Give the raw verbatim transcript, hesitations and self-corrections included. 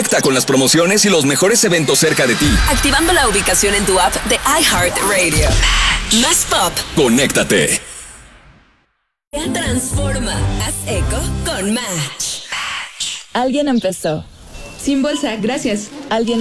Conecta con las promociones y los mejores eventos cerca de ti. Activando la ubicación en tu app de iHeartRadio. Más pop. Conéctate. Transforma. Haz eco con Match. Alguien empezó. Sin bolsa, gracias. Alguien